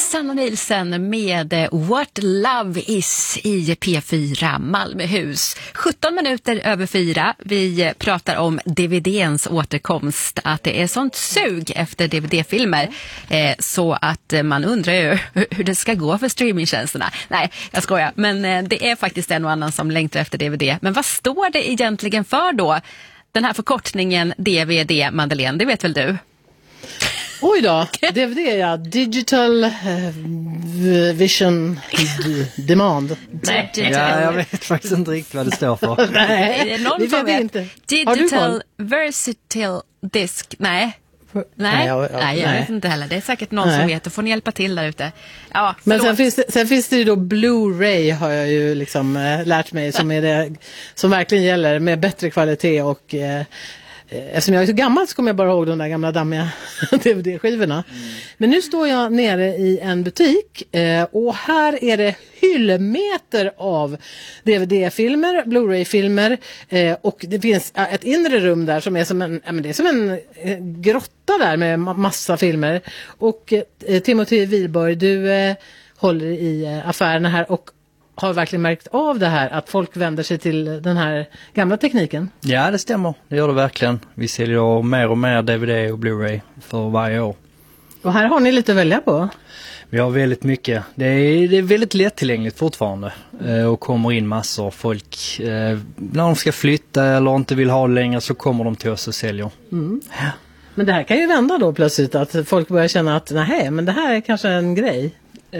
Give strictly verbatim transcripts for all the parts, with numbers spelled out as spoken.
Sanna Nielsen med What Love Is i P fyra Malmöhus. sjutton minuter över fyra. Vi pratar om D V D:ns återkomst. Att det är sånt sug efter D V D-filmer. Eh, så att man undrar ju hur det ska gå för streamingtjänsterna. Nej, jag skojar. Men eh, det är faktiskt en och annan som längtar efter D V D. Men vad står det egentligen för då? Den här förkortningen D V D, Madeleine, det vet väl du? Oj då, D V D, ja. Digital uh, Vision d- Demand. Nej, ja, jag vet faktiskt inte riktigt vad det står för. Nej, det är någon vi som vet vet. inte. Digital Versatile Disc. Nej. Nej, nej, ja, ja, nej, jag nej. vet inte heller. Det är säkert någon nej. som vet. Då får ni hjälpa till där ute. Ja, men sen finns, det, sen finns det ju då Blu-ray har jag ju liksom äh, lärt mig som är det som verkligen gäller med bättre kvalitet och äh, eftersom jag är så gammal så kommer jag bara ihåg de där gamla dammiga D V D-skivorna. Mm. Men nu står jag nere i en butik eh, och här är det hyllmeter av D V D-filmer, Blu-ray-filmer eh, och det finns eh, ett inre rum där som är som en, eh, men det är som en eh, grotta där med ma- massa filmer. Och eh, Timothy Wilborg, du eh, håller i eh, affärerna här och har verkligen märkt av det här att folk vänder sig till den här gamla tekniken. Ja, det stämmer. Det gör det verkligen. Vi säljer mer och mer D V D och Blu-ray för varje år. Och här har ni lite att välja på. Vi har väldigt mycket. Det är, det är väldigt lättillgängligt fortfarande. Eh, och kommer in massor. Folk, eh, när de ska flytta eller inte vill ha det längre så kommer de till oss och säljer. Mm. Ja. Men det här kan ju vända då plötsligt att folk börjar känna att nej, men det här är kanske en grej.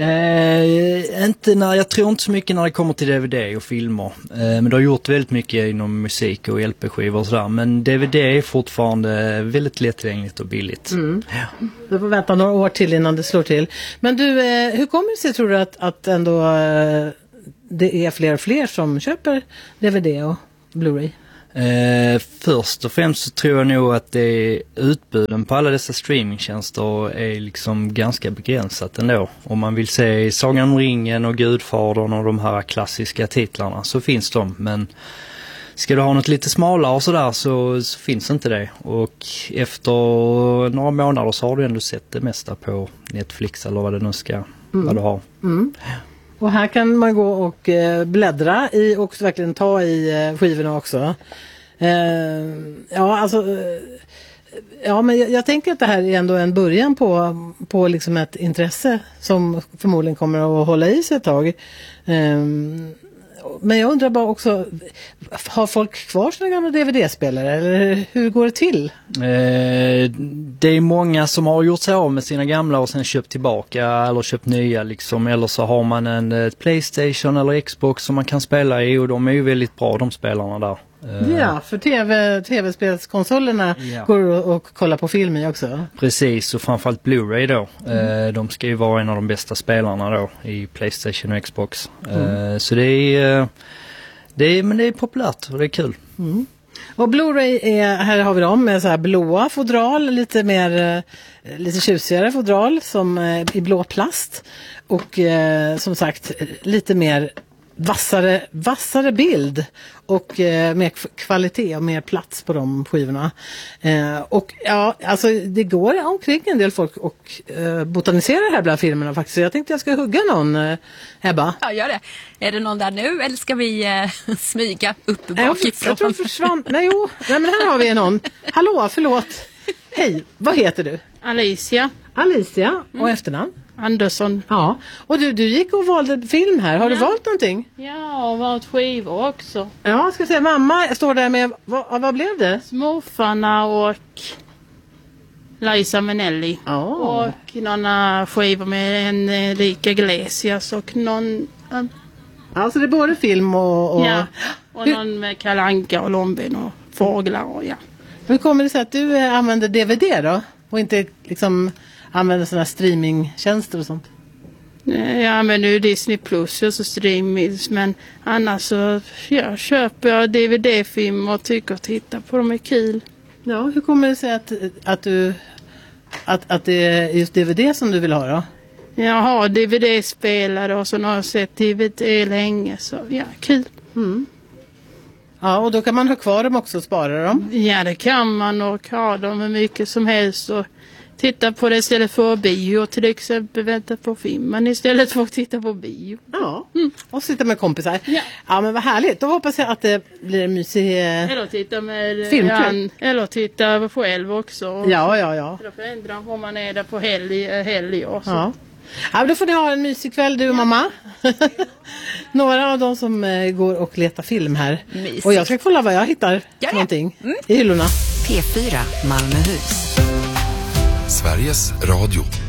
Eh, inte när, jag tror inte så mycket när det kommer till D V D och filmer. Eh, men det har gjort väldigt mycket inom musik och L P-skivor och sådär. Men D V D är fortfarande väldigt lättillgängligt och billigt. Mm. Ja. Du får vänta några år till innan det slår till. Men du, eh, hur kommer det sig tror du att, att ändå eh, det är fler och fler som köper D V D och Blu-ray? Eh, först och främst så tror jag nog att det är utbuden på alla dessa streamingtjänster är liksom ganska begränsat ändå. Om man vill se Sagan om ringen och Gudfadern och de här klassiska titlarna så finns de, men ska du ha något lite smalare och sådär så, så finns inte det. Och efter några månader så har du ändå sett det mesta på Netflix eller vad det nu ska, mm. vad du har. Mm. Och här kan man gå och eh, bläddra i och verkligen ta i eh, skivorna också. Eh, ja, alltså... Eh, ja, men jag, jag tänker att det här är ändå en början på, på liksom ett intresse som förmodligen kommer att hålla i sig ett tag. Eh, men jag undrar bara också, har folk kvar sina gamla D V D-spelare eller hur går det till? Eh, det är många som har gjort sig av med sina gamla och sen köpt tillbaka eller köpt nya liksom, eller så har man en eh, PlayStation eller Xbox som man kan spela i och de är ju väldigt bra de spelarna där. Eh, ja, för TV, tv-spelskonsolerna ja. Går och, och kollar på film i också. Precis, och framförallt Blu-ray då. Mm. Eh, de ska ju vara en av de bästa spelarna då i PlayStation och Xbox. Mm. Eh, så det är, det är, men det är populärt och det är kul. Mm. Och Blu-ray är, här har vi dem med så här blåa fodral, lite mer, lite tjusigare fodral som i blå plast. Och eh, som sagt, lite mer vassare, vassare bild och eh, mer kvalitet och mer plats på de skivorna. Eh, och ja, alltså det går omkring en del folk och eh, botaniserar här bland filmerna faktiskt. Så jag tänkte jag ska hugga någon, eh, Ebba. Ja, gör det. Är det någon där nu eller ska vi eh, smyga upp bakifrån? Jag, jag tror försvann. Nej, jo. Nej, men här har vi någon. Hallå, förlåt. Hej, vad heter du? Alicia. Alicia, och mm. efternamn? Andersson. Ja, och du, du gick och valde film här. Har ja. du valt någonting? Ja, och valt skivor också. Ja, jag ska säga, mamma står där med, vad, vad blev det? Smurfarna och Liza Minnelli. Oh. Och några skivor med en lika Iglesias och någon... Um... Alltså det är både film och... och... Ja, och Hur... någon med Kalle Anka och Lombin och fåglar och ja. Hur kommer det sig att du eh, använder D V D då? Och inte liksom använder sådana streamingtjänster och sånt? Jag använder ju Disney Plus och så streamings, men annars så ja, köper jag D V D-film och tycker att titta på dem är kul. Ja, hur kommer det sig att, att, du, att, att det är just D V D som du vill ha då? Jag har D V D-spelare och så har jag sett D V D länge, så ja, kul. Mm. Ja, och då kan man ha kvar dem också och spara dem? Ja, det kan man och ha dem hur mycket som helst och titta på det istället för bio, till exempel vänta på filmen istället för att titta på bio. Ja, mm. och sitta med kompisar. Ja. Ja, men vad härligt. Då hoppas jag att det blir en mysig eh, Eller titta med filmkväll. ja, eller titta själv också. Ja, ja, ja. Eller förändra om man är där på helg, helg också. Ja. Ja, men då får ni ha en mysig kväll, du och mamma. Några av dem som eh, går och letar film här. Mysigt. Och jag ska kolla vad jag hittar Ja, ja. någonting Mm. i hyllorna. P fyra Malmöhus. Sveriges Radio.